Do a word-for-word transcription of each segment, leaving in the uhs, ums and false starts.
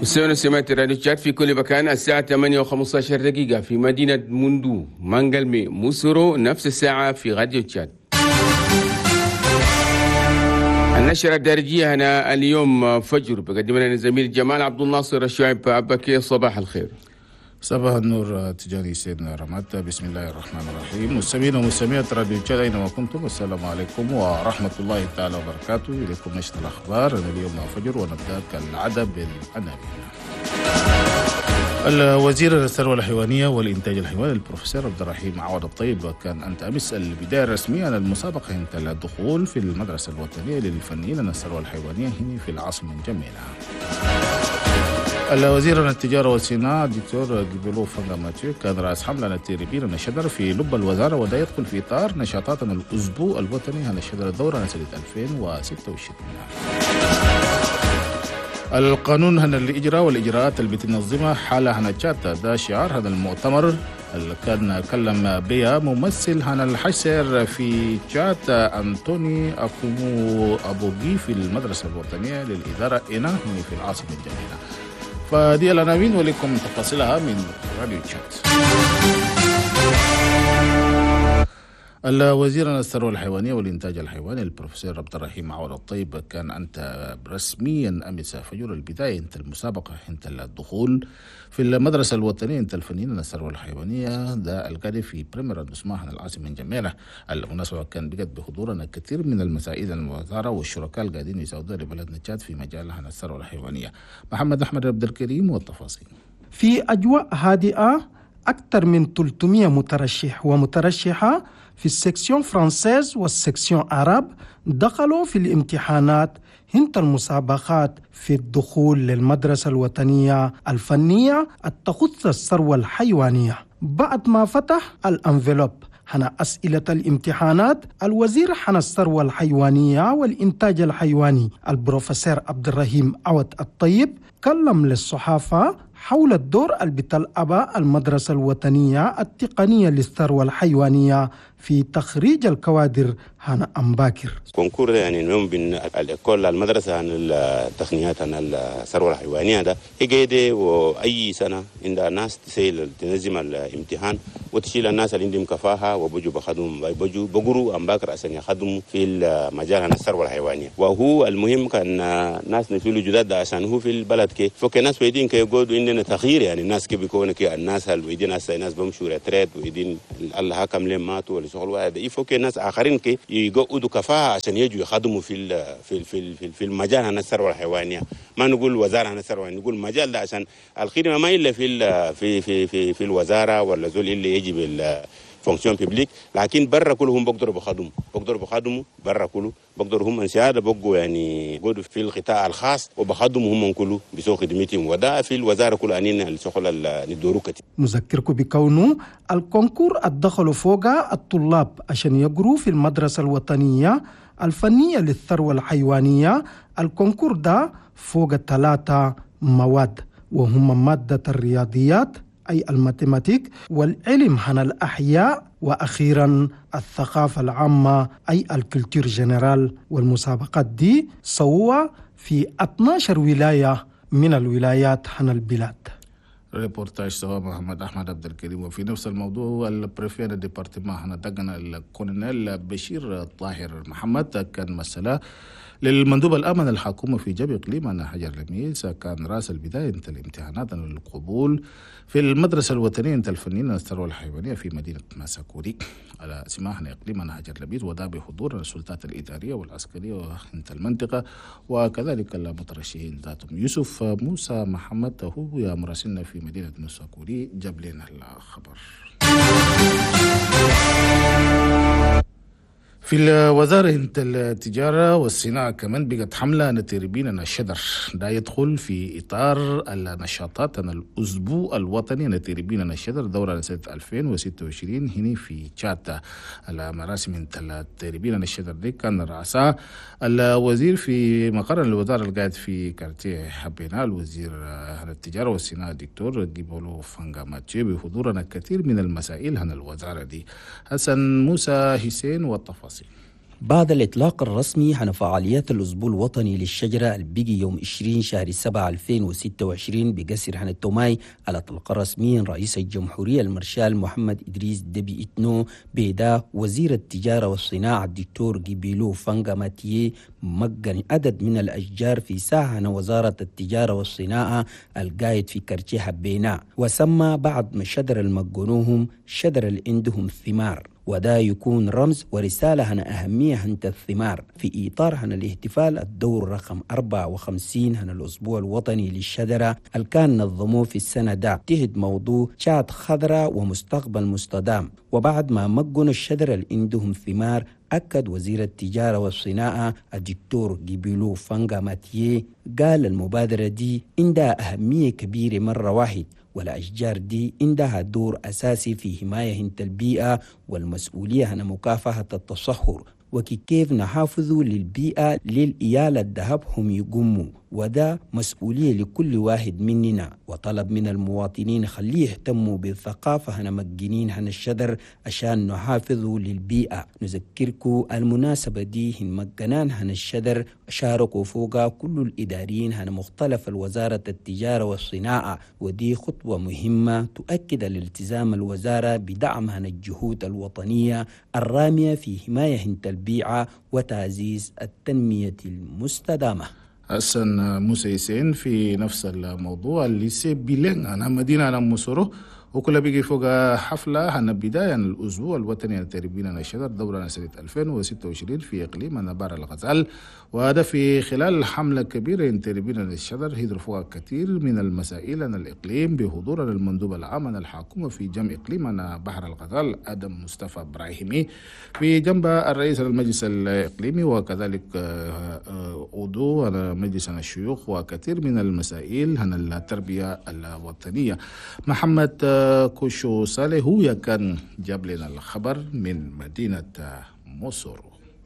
مستمعينا سماعة راديو تشات في كل مكان. الساعة ثمانية وخمسة عشر دقيقة في مدينة موندو مانجلمي موسورو، نفس الساعة في راديو تشات. النشرة الدارجية هنا اليوم فجر بقدم لنا زميل جمال عبد الناصر الشعيب عبكي. صباح الخير. صباح النور تجاري سيدنا رمات. بسم الله الرحمن الرحيم. مستمعين ومستمعات راديو تشات أينما كنتم، السلام عليكم ورحمة الله تعالى وبركاته. إليكم نشرة الأخبار اليوم فجر، ونبدأ كالعادة بالعناوين. الوزير الثروة الحيوانية والإنتاج الحيواني البروفيسور عبد الرحيم عوض الطيب كان أنت أمس البداية الرسمية عن المسابقة عند الدخول في المدرسة الوطنية للفنيين عن الثروة الحيوانية هنا في العاصمة الجميلة. الوزير التجارة والصناعة الدكتور جيبولو فانغا ماتيو كان رأس حملة عن التيربين عن الشجر في لب الوزارة، وده يدخل في إطار نشاطات الأسبوع الوطني عن الشجر الدورة عن سنة ألفين وستة وعشرين. القانون هن الإجراء والإجراءات اللي بتنظمها حالة هن الشات، ده شعار هذا المؤتمر اللي كان كلم بها ممثل هن الحشر في شات أنتوني أكومو أبوغي في المدرسة الوطنية للإدارة هنا في العاصمة الجميلة. فدي العناوين ولكم تفاصيلها من راديو تشات. الوزير الثروة الحيوانية والإنتاج الحيواني البروفيسور عبد الرحيم عوض الطيب كان أنت رسميا أمس فجر البداية انت المسابقة انت الدخول في المدرسة الوطنية انت الفنيين الثروة الحيوانية ده القادم في بريمير النسماح العاصمة الجميلة. المناسبة كان بقت بحضورنا كثير من المساعيد الوزارة والشركاء القاعدين يساعدوا لبلدنا تشاد في مجال الثروة الحيوانية. محمد أحمد عبد الكريم والتفاصيل. في أجواء هادئة أكثر من ثلاثمئة مترشح ومترشحة في السكسيون فرانسيز والسكسيون عرب دخلوا في الامتحانات هنت المسابقات في الدخول للمدرسة الوطنية الفنية التخص الثروة الحيوانية. بعد ما فتح الأنفلوب هنا أسئلة الامتحانات، الوزير حن الثروة الحيوانية والإنتاج الحيواني البروفيسور عبد الرحيم عوض الطيب كلم للصحافة حول الدور اللي بتلعبها المدرسة الوطنية التقنية للثروة الحيوانية في تخريج الكوادر هنا أمباكر. كونكور يعني اليوم بين الإكول المدرسة عن التقنيات عن الثروة الحيوانية ده هي وأي سنة عند الناس تسيل تنظم الامتحان وتشيل الناس اللي عندهم كفاءة وبجوا بخدم بجوا بقروا أمباكر عشان يخدموا في المجال عن الثروة الحيوانية. وهو المهم كان ناس نسولوا جداد عشان هو في البلد كي فك ناس ويدين كي يقعدوا عندنا تغيير، يعني الناس كي بيكونوا كي الناس اللي ويدين هسه ناس بمشوا رتريت ويدين الله حكم لهم ماتوا ولا شغل واحد يفك ناس آخرين كي يقعدوا كفاءة عشان يجوا يخدموا في في في في المجال عن الثروة الحيوانية. ما نقول وزارة عن الثروة، نقول مجال ده عشان الخدمة ما إلا في في في في في الوزارة ولا زول اللي يجي بال فونكسيون بيبليك، لكن برا كلهم بقدروا بخدموا بقدروا بخدموا برا كله بقدروا هم انسيادة بقوا يعني يقعدوا في القطاع الخاص وبخدموا هم كله بسوق خدمتهم، وده في الوزارة كل أنين الشغل اللي ندورو كتير. نذكركم بكونه الكونكور الدخلوا فوق الطلاب عشان يقروا في المدرسة الوطنية الفنية للثروة الحيوانية. الكونكور ده فوق ثلاثة مواد، وهم مادة الرياضيات أي الماتيماتيك، والعلم عن الأحياء، وأخيرا الثقافة العامة أي الكولتور جنرال. والمسابقات دي سووا في اثنتي عشرة ولاية من الولايات عن البلاد. ريبورتاج سوا محمد أحمد عبد الكريم. وفي نفس الموضوع البريفير ديبارتمان هنا دقنا الكولونيل بشير طاهر محمد كان مسألة للمندوب الأمن الحكومة في جبل إقليم أنا حجر لميس كان رأس البداية انت الامتحانات عن القبول في المدرسة الوطنية انت الفنيين الثروة الحيوانية في مدينة ماساكوري على سماحنا إقليم أنا حجر لميس، وده بحضور السلطات الإدارية والعسكرية وانت المنطقة وكذلك المترشحين ذاتهم. يوسف موسى محمد هو يا مراسلنا في مدينة ماساكوري جاب لنا الخبر. في الوزارة التجارة والصناعة كمان بقت حملة نتربين عن الشجر، ده يدخل في إطار النشاطات عن الأسبوع الوطني نتربين عن الشجر دورة سنة ألفين وستة وعشرين هنا في تشاد. المراسم التربين عن الشجر دي كان رأسها الوزير في مقر الوزارة القاعد في كارتيه حبينا الوزير التجارة والصناعة الدكتور جيبولو فانغا ماتيو بحضورنا كثير من المسائل عن الوزارة دي. حسن موسى حسين والتفاصيل. بعد الإطلاق الرسمي عن فعاليات الأسبوع الوطني للشجرة البيجي يوم عشرين شهر سبعة ألفين وستة وعشرين بقصر عن التوماي على طلق رسمي رئيس الجمهورية المارشال محمد إدريس دبي إتنو بيدا وزير التجارة والصناعة الدكتور جيبيلو فانغا ماتيه مجن عدد من الأشجار في ساحة وزارة التجارة والصناعة القايد في كرتي حبينا، وسمى بعد ما شجر المجنوهم شجر اللي عندهم ثمار، وده يكون رمز ورسالة عن أهمية عن الثمار في إطار عن الاحتفال الدور رقم أربعة وخمسين عن الأسبوع الوطني للشجرة اللي كان نظموه في السنة ده تحت موضوع شات خضراء ومستقبل مستدام. وبعد ما مجنوا الشجرة اللي عندهم ثمار، أكد وزير التجارة والصناعة الدكتور جيبيلو فانغا ماتيه قال المبادرة دي عندها أهمية كبيرة مرة واحد، والأشجار دي عندها دور أساسي في حماية البيئة والمسؤولية عن مكافحة التصحر، وكيف نحافظوا للبيئة للإيال الذهبهم يقوموا، وده مسؤولية لكل واحد مننا. وطلب من المواطنين خليه يهتموا بالثقافة هنا مجنين عن الشجر عشان نحافظوا للبيئة. نذكركم المناسبة دي هن مجنان عن الشجر شاركوا فوقها كل الإداريين عن مختلف الوزارة التجارة والصناعة، ودي خطوة مهمة تؤكد الالتزام الوزارة بدعم عن الجهود الوطنية الرامية في حماية البيئة وتعزيز التنمية المستدامة. حسن موسى في نفس الموضوع اللي سيب بيلين أنا مدينة أنا مصره وكل بيجي فوق حفلة عن بداية الأسبوع الوطني للتربين عن الشجر دورة سنة ألفين وستة وعشرين في إقليم نبار الغزال، وهذا في خلال حملة كبيرة للتربين عن الشجر هيدر فوق كثير من المسائل عن الإقليم بحضور المندوب العام عن الحكومة في جمع إقليم عن بحر الغزال آدم مصطفى إبراهيمي في جنب الرئيس المجلس الإقليمي وكذلك عضو مجلس الشيوخ وكثير من المسائل عن التربية الوطنية. محمد كوشو صالح هو كان جاب لنا الخبر من مدينة موسورو.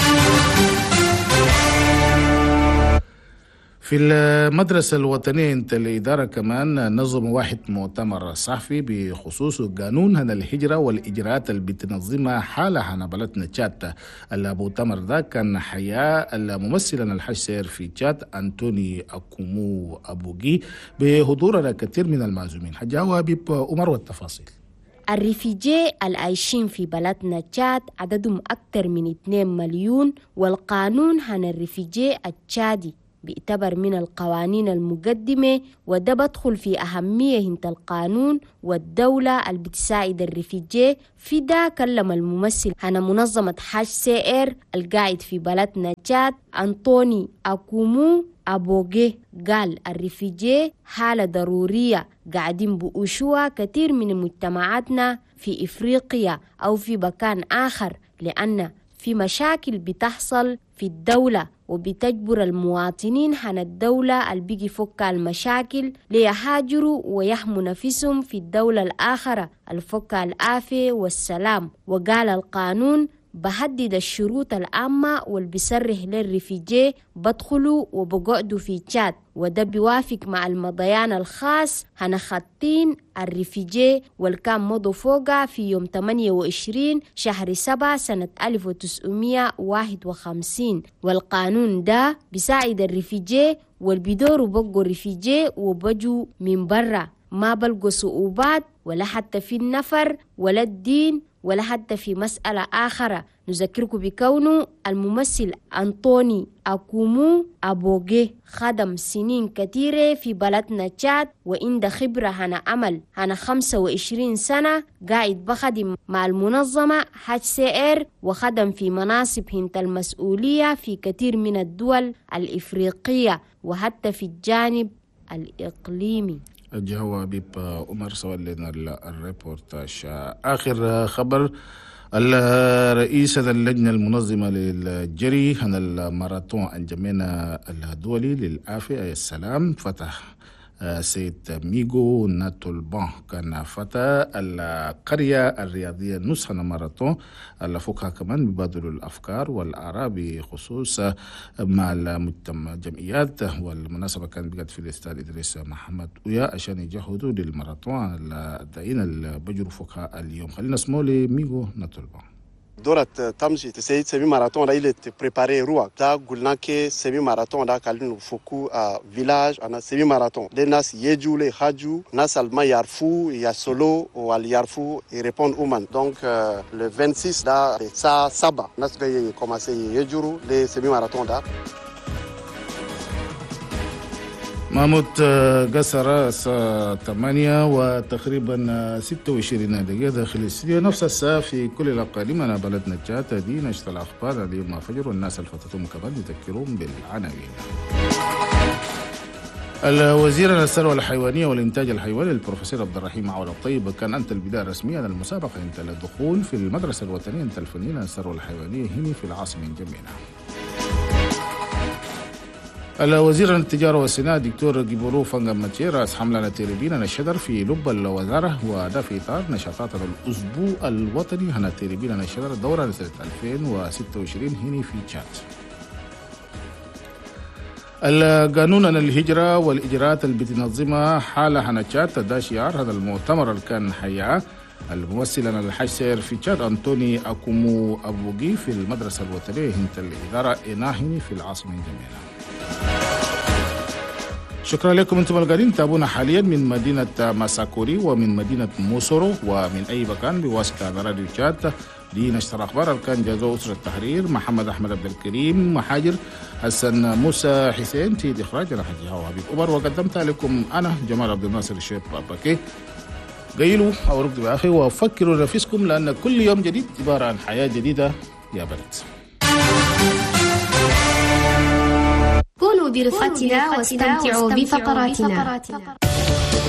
في المدرسة الوطنية انت الإدارة كمان نظم واحد مؤتمر صحفي بخصوص قانون هنا الهجرة والإجراءات اللي بتنظمها حالة هنا بلدنا تشات. المؤتمر ده كان حياة الممثل الحج سير في تشات أنتوني أكومو أبوغي بحضور كثير من المعزومين. حجاوها بيب أمر والتفاصيل. الريفيجي العايشين في بلدنا تشاد عددهم أكثر من اثنين مليون، والقانون عن الريفيجي التشادي بيعتبر من القوانين المقدمة، وده بدخل في أهمية هنت القانون والدولة اللي بتساعد الريفيجي. في ده كلم الممثل عن منظمة حاج سائر القاعد في بلدنا تشاد أنطوني أكومو أبوغي، قال الريفيجي حالة ضرورية قاعدين بقوشوها كثير من مجتمعاتنا في إفريقيا أو في مكان آخر، لأن في مشاكل بتحصل في الدولة وبتجبر المواطنين عن الدولة اللي بيجي فك المشاكل ليهاجروا ويحموا نفسهم في الدولة الآخرة الفك الآفة والسلام. وقال القانون بحدد الشروط العامة واللي بيسرح للريفيجي بدخلوا وبقعدوا في تشاد، وده بيوافق مع المضيان الخاص عن خطين الريفيجي والكام مضوا فوقها في يوم ثمانية وعشرين شهر سبعة سنة ألف وتسعمية وواحد وخمسين. والقانون ده بيساعد الريفيجي والبيدوروا بقوا ريفيجي وبجوا من برا، ما بلقوا صعوبات ولا حتى في النفر ولا الدين ولا حتى في مسألة آخرة. نذكركم بكونه الممثل أنطوني أكومو أبوغي خدم سنين كثيرة في بلدنا تشاد، وعنده خبرة عن عمل عن خمسة وعشرين سنة قاعد بخدم مع المنظمة حاج سائر، وخدم في مناصب هنت المسؤولية في كثير من الدول الإفريقية وحتى في الجانب الإقليمي. جوابيب عمر سوال لنا الريبورتاج. آخر خبر، الرئيس اللجنة المنظمة للجري عن الماراثون الجمينة الدولي للعافية السلام فتح سيد ميغو ناتولبان كان فتى القرية الرياضية نص ماراثون اللي فوقها كمان بيبادلوا الأفكار والآراء بخصوص مع الجمعيات. والمناسبة كانت بقت في الاستاد إدريس محمد ويا عشان يجهدوا للماراثون الدائين اللي بجروا فوقها اليوم. خلينا نسمع لميغو ناتولبان. دورة تمشي تسيد سيمي ماراثون دا إلي تبريباري روا دا قلنا كي سيمي ماراثون دا كالين فوكو فيلاج أنا سيمي ماراثون دي ناس يجو لي خاجو ناس الما يعرفو يسولو وال يعرفو يريبون أومان دونك le vingt-six دا سا سابا ناس جاي كوماسي يجورو لي سيمي ماراثون دا. محمود قصر الساعة ثمانية وتقريبا ستة وعشرين دقيقة داخل الاستديو نفس الساعة في كل الأقاليم. أنا بلد نجات دي نشر الأخبار اليوم فجر والناس الفتتهم كمان يذكرون بالعناوين. الوزير الثروة الحيوانية والإنتاج الحيواني البروفيسور عبد الرحيم عوض الطيب كان أنت البداية الرسمية للمسابقة انت للدخول في المدرسة الوطنية انت الفنية للثروة الحيوانية هنا في العاصمة جميلة. الوزير التجارة والصناعة دكتور جيبورو فانغاماتشي رأس حملة تيريبينا الشجر في لب الوزارة وده في إطار نشاطات الأسبوع الوطني هنا تيريبينا الشجر دورة لسنة ألفين وستة وعشرين هنا في تشاد. القانون عن الهجرة والإجراءات اللي بتنظمها حالة هنا تشاد ده شعار هذا المؤتمر اللي كان حياه الممثل عن الحج سير في تشاد أنتوني أكومو أبوغي في المدرسة الوطنية هنت الإدارة إناهني في العاصمة الجميلة. شكرا لكم انتم القاعدين تابونا حاليا من مدينة ماساكوري ومن مدينة موسورو ومن أي مكان بواسطة راديو تشاد. دي نشر أخبار كان جازو أسرة التحرير محمد أحمد عبد الكريم محاجر حسن موسى حسين في إخراج أنا حجي هوا حبيب أبر وقدمت لكم أنا جمال عبد الناصر الشيخ باباكي. قيلوا أو ركضوا يا أخي وفكروا نفسكم لأن كل يوم جديد عبارة عن حياة جديدة يا بلد. كونوا برفقتنا واستمتعوا بفقراتنا.